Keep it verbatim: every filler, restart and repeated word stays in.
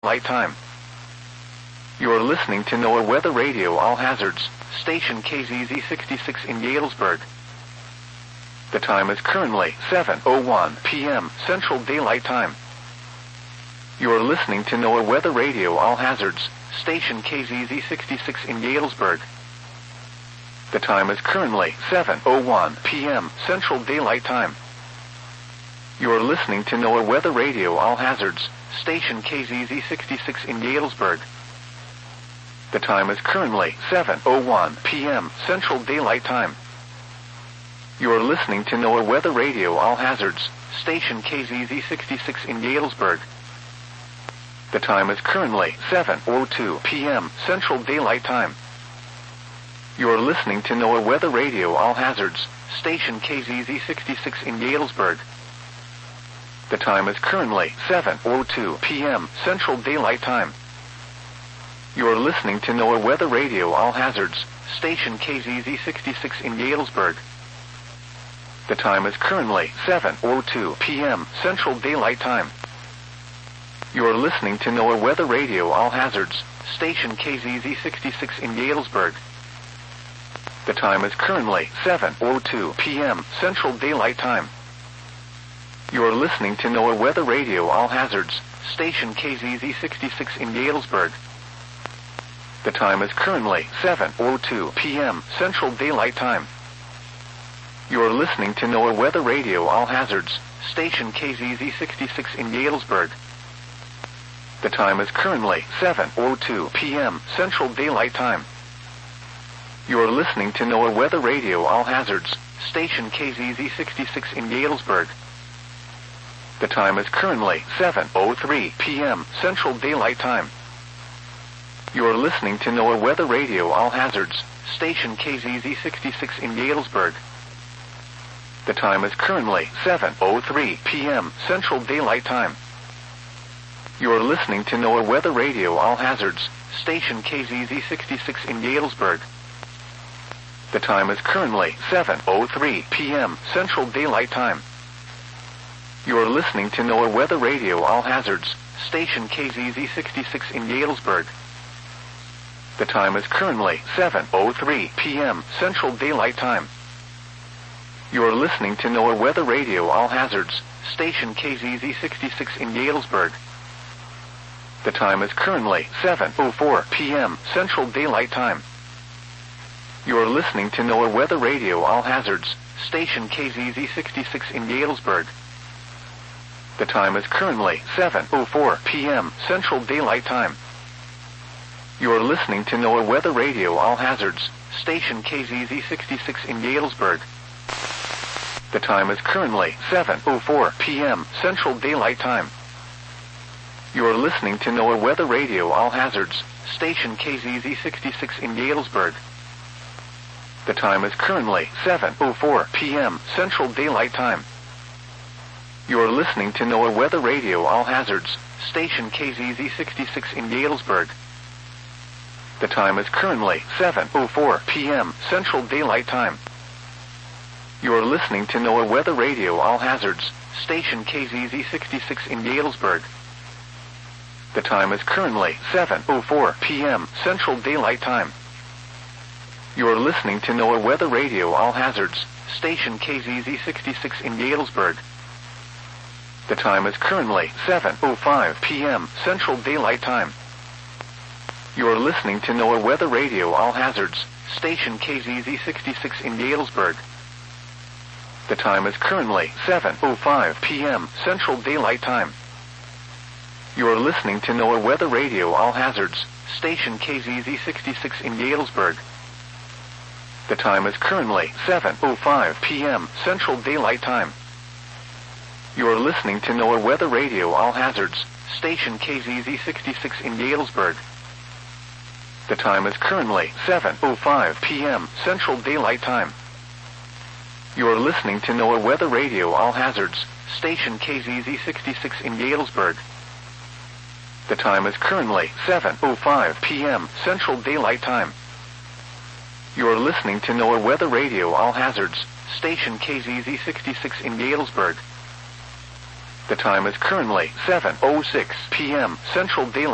Light time. You are listening to NOAA Weather Radio All Hazards, station K Z Z sixty-six in Galesburg. The time is currently seven oh one p m Central Daylight Time. You are listening to NOAA Weather Radio All Hazards, station K Z Z sixty-six in Galesburg. The time is currently seven oh one p m Central Daylight Time. You are listening to NOAA Weather Radio All Hazards, station K Z Z sixty-six in Galesburg. The time is currently seven oh one p m Central Daylight Time. You are listening to NOAA Weather Radio All Hazards, station K Z Z sixty-six in Galesburg. The time is currently seven oh two p m Central Daylight Time. You are listening to NOAA Weather Radio All Hazards, station K Z Z sixty-six in Galesburg. The time is currently seven oh two p m Central Daylight Time. You are listening to NOAA Weather Radio All Hazards, station K Z Z sixty-six in Galesburg. The time is currently seven oh two p m Central Daylight Time. You are listening to NOAA Weather Radio All Hazards, station K Z Z sixty-six in Galesburg. The time is currently seven oh two p m Central Daylight Time. You are listening to NOAA Weather Radio All Hazards, station K Z Z sixty-six in Galesburg. The time is currently seven oh two p m Central Daylight Time. You are listening to NOAA Weather Radio All Hazards, station K Z Z sixty-six in Galesburg. The time is currently seven oh two p m Central Daylight Time. You are listening to NOAA Weather Radio All Hazards, station K Z Z sixty-six in Galesburg. The time is currently seven oh three p m Central Daylight Time. You are listening to NOAA Weather Radio All Hazards, station K Z Z sixty-six in Galesburg. The time is currently seven oh three p m Central Daylight Time. You are listening to NOAA Weather Radio All Hazards, station K Z Z sixty-six in Galesburg. The time is currently seven oh three p m Central Daylight Time. You are listening to NOAA Weather Radio All Hazards, station K Z Z sixty-six in Galesburg. The time is currently seven oh three p m Central Daylight Time. You are listening to NOAA Weather Radio All Hazards, station K Z Z sixty-six in Galesburg. The time is currently seven oh four p m Central Daylight Time. You are listening to NOAA Weather Radio All Hazards, station K Z Z sixty-six in Galesburg. The time is currently seven oh four p m Central Daylight Time. You are listening to NOAA Weather Radio All Hazards, station K Z Z sixty-six in Galesburg. The time is currently seven oh four p m Central Daylight Time. You are listening to NOAA Weather Radio All Hazards, station K Z Z sixty-six in Galesburg. The time is currently seven oh four p m Central Daylight Time. You are listening to NOAA Weather Radio All Hazards, station K Z Z sixty-six in Galesburg. The time is currently seven oh four p m Central Daylight Time. You are listening to NOAA Weather Radio All Hazards, station K Z Z sixty-six in Galesburg. The time is currently seven oh four p m Central Daylight Time. You are listening to NOAA Weather Radio All Hazards, station K Z Z sixty-six in Galesburg. The time is currently seven oh five p m Central Daylight Time. You are listening to NOAA Weather Radio All Hazards, station K Z Z sixty-six in Galesburg. The time is currently seven oh five p m Central Daylight Time. You are listening to NOAA Weather Radio All Hazards, station K Z Z sixty-six in Galesburg. The time is currently seven oh five p m Central Daylight Time. You are listening to NOAA Weather Radio All Hazards, station K Z Z sixty-six in Galesburg. The time is currently seven oh five p m Central Daylight Time. You are listening to NOAA Weather Radio All Hazards, station K Z Z sixty-six in Galesburg. The time is currently seven oh five p m Central Daylight Time. You are listening to NOAA Weather Radio All Hazards, station K Z Z sixty-six in Galesburg. The time is currently seven oh six p m Central Daylight